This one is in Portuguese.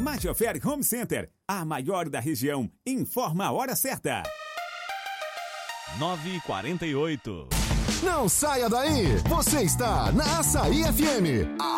Majofé Home Center, a maior da região, informa a hora certa. 9h48. Não saia daí, você está na Açaí FM.